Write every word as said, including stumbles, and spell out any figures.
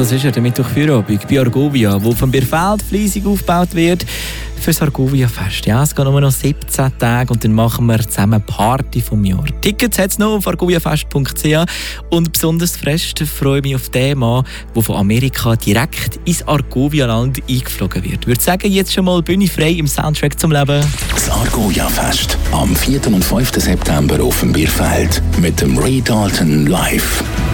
Das ist ja der Mittwoch-Feierabend bei Argovia, wo vom Bierfeld fleissig aufgebaut wird für das Argovia-Fest. Ja, es geht nur noch siebzehn Tage und dann machen wir zusammen Party vom Jahr. Tickets hat es noch auf argoviafest punkt c h und besonders fest freue ich mich auf den Mann, der von Amerika direkt ins Argovia-Land eingeflogen wird. Ich würde sagen, jetzt schon mal Bühne frei im Soundtrack zum Leben. Das Argovia-Fest am vierten und fünften September auf dem Bierfeld mit dem Ray Dalton live.